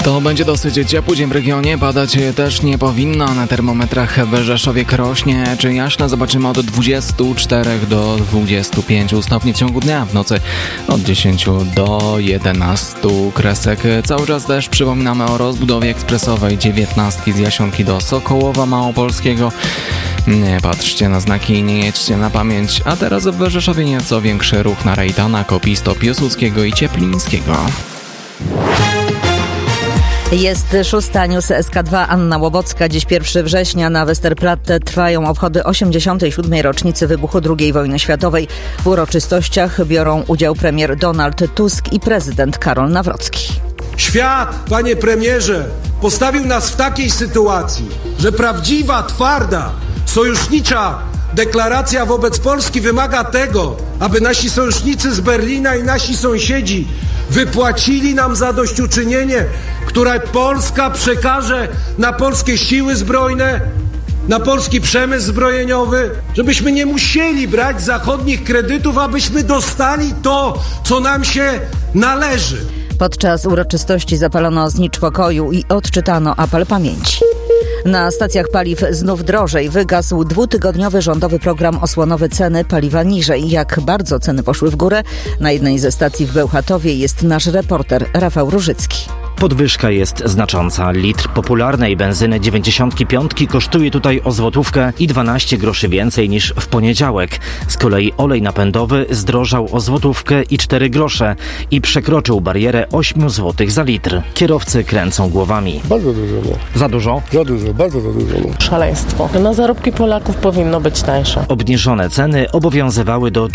To będzie dosyć ciepły dzień w regionie, padać też nie powinno. Na termometrach w Rzeszowie rośnie czy jaśno zobaczymy od 24 do 25 stopni w ciągu dnia. W nocy od 10 do 11 kresek. Cały czas też przypominamy o rozbudowie ekspresowej 19 z Jasionki do Sokołowa Małopolskiego. Nie patrzcie na znaki, nie jedźcie na pamięć. A teraz w Rzeszowie nieco większy ruch na Rejdana, Kopisto, Piłsudskiego i Cieplińskiego. Jest 6. News SK2, Anna Łobocka. Dziś 1 września na Westerplatte trwają obchody 87. rocznicy wybuchu II wojny światowej. W uroczystościach biorą udział premier Donald Tusk i prezydent Karol Nawrocki. Świat, panie premierze, postawił nas w takiej sytuacji, że prawdziwa, twarda, sojusznicza deklaracja wobec Polski wymaga tego, aby nasi sojusznicy z Berlina i nasi sąsiedzi wypłacili nam zadośćuczynienie, które Polska przekaże na polskie siły zbrojne, na polski przemysł zbrojeniowy, żebyśmy nie musieli brać zachodnich kredytów, abyśmy dostali to, co nam się należy. Podczas uroczystości zapalono znicz pokoju i odczytano apel pamięci. Na stacjach paliw znów drożej. Wygasł 2-tygodniowy rządowy program osłonowy ceny paliwa niżej. Jak bardzo ceny poszły w górę? Na jednej ze stacji w Bełchatowie jest nasz reporter Rafał Różycki. Podwyżka jest znacząca. Litr popularnej benzyny 95 kosztuje tutaj o złotówkę i 12 groszy więcej niż w poniedziałek. Z kolei olej napędowy zdrożał o złotówkę i 4 grosze i przekroczył barierę 8 zł za litr. Kierowcy kręcą głowami. Bardzo dużo. Za dużo? Za dużo, bardzo za dużo. Szaleństwo. Na zarobki Polaków powinno być tańsze. Obniżone ceny obowiązywały do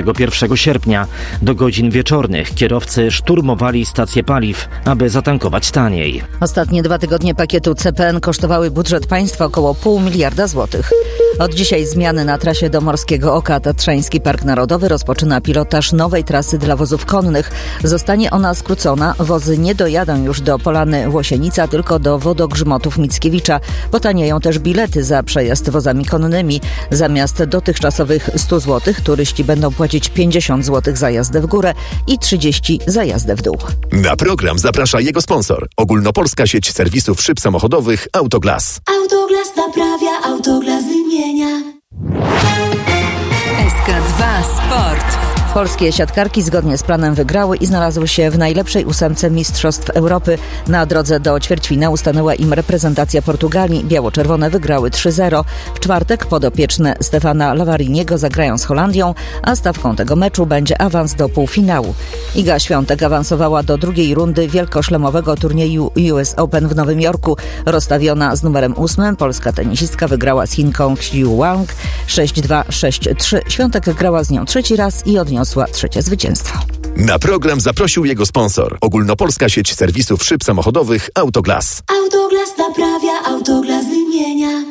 31 sierpnia. Do godzin wieczornych kierowcy szturmowali stacje paliw, aby zatankować taniej. Ostatnie 2 tygodnie pakietu CPN kosztowały budżet państwa około 0,5 miliarda złotych. Od dzisiaj zmiany na trasie do Morskiego Oka. Tatrzański Park Narodowy rozpoczyna pilotaż nowej trasy dla wozów konnych. Zostanie ona skrócona. Wozy nie dojadą już do Polany Łosienica, tylko do Wodogrzmotów Mickiewicza. Potanieją też bilety za przejazd wozami konnymi. Zamiast dotychczasowych 100 zł turyści będą płacić 50 zł za jazdę w górę i 30 za jazdę w dół. Na program zaprasza jego sponsor. Ogólnopolska sieć serwisów szyb samochodowych Autoglas. Autoglas naprawia, Autoglas wymienia. SK2 Sport. Polskie siatkarki zgodnie z planem wygrały i znalazły się w najlepszej 8 Mistrzostw Europy. Na drodze do ćwierćfinału stanęła im reprezentacja Portugalii. Biało-czerwone wygrały 3-0. W czwartek podopieczne Stefana Lavariniego zagrają z Holandią, a stawką tego meczu będzie awans do półfinału. Iga Świątek awansowała do drugiej rundy wielkoszlemowego turnieju US Open w Nowym Jorku. Rozstawiona z numerem 8, polska tenisistka wygrała z Chinką Xiu Wang 6-2, 6-3. Świątek grała z nią trzeci raz i odniosła trzecie zwycięstwo. Na program zaprosił jego sponsor. Ogólnopolska sieć serwisów szyb samochodowych Autoglas. Autoglas naprawia, Autoglas wymienia.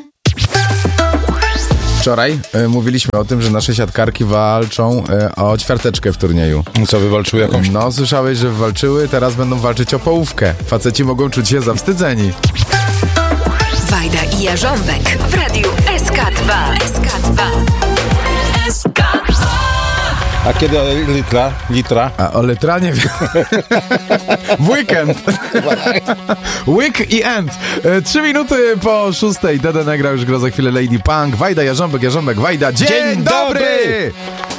Wczoraj mówiliśmy o tym, że nasze siatkarki walczą o ćwiarteczkę w turnieju. Co, wywalczyły jakąś? No, słyszałeś, że wywalczyły, teraz będą walczyć o połówkę. Faceci mogą czuć się zawstydzeni. Wajda i Jarząbek w radiu SK2. SK2. SK2. A kiedy litra? A o litra nie wiem. W weekend. Week i end. 3 minuty po 6. Dede nagrał już go za chwilę Lady Punk. Wajda, Jarząbek, Wajda. Dzień dobry!